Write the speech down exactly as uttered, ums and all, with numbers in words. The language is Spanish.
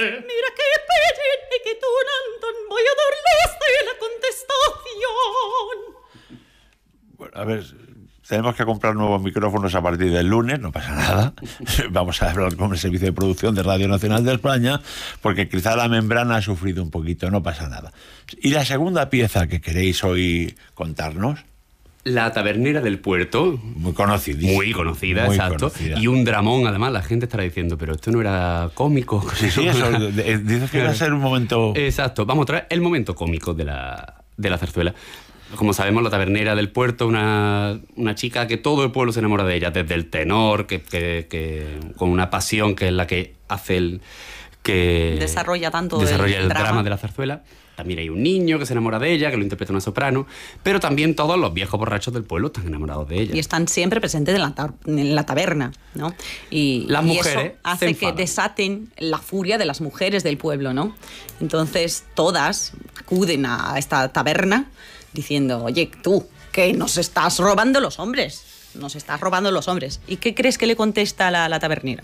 Mira que pelle que tú Anton voy a darles la contestación. Bueno, a ver, tenemos que comprar nuevos micrófonos a partir del lunes, no pasa nada. Vamos a hablar con el Servicio de Producción de Radio Nacional de España, porque quizá la membrana ha sufrido un poquito, no pasa nada. ¿Y la segunda pieza que queréis hoy contarnos? La tabernera del puerto. Muy conocida. Muy conocida, Muy exacto. conocida. Y un dramón, además, la gente estará diciendo, pero esto no era cómico. Sí, sí, eso. Dices que iba a ser un momento... Exacto, vamos a traer el momento cómico de la, de la zarzuela. Como sabemos, la tabernera del puerto, una, una chica que todo el pueblo se enamora de ella, desde el tenor, que, que, que con una pasión que es la que hace el... que Desarrolla tanto desarrolla el el drama. drama de la zarzuela. También hay un niño que se enamora de ella, que lo interpreta una soprano, pero también todos los viejos borrachos del pueblo están enamorados de ella. Y están siempre presentes en la, ta- en la taberna, ¿no? Y, Las y mujeres eso hace se que enfadan. desaten la furia de las mujeres del pueblo, ¿no? Entonces todas acuden a esta taberna diciendo, oye, tú, que nos estás robando los hombres, nos estás robando los hombres. ¿Y qué crees que le contesta la, la tabernera?